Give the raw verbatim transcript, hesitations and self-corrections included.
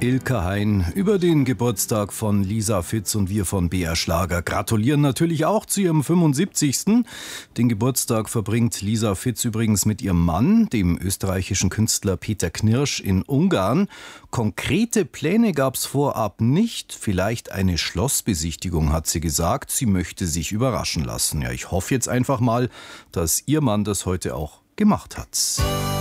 Ilka Hein über den Geburtstag von Lisa Fitz und wir von B R Schlager gratulieren natürlich auch zu ihrem fünfundsiebzigsten Den Geburtstag verbringt Lisa Fitz übrigens mit ihrem Mann, dem österreichischen Künstler Peter Knirsch, in Ungarn. Konkrete Pläne gab es vorab nicht. Vielleicht eine Schlossbesichtigung, hat sie gesagt. Sie möchte sich überraschen lassen. Ja, ich hoffe jetzt einfach mal, dass ihr Mann das heute auch gemacht hat.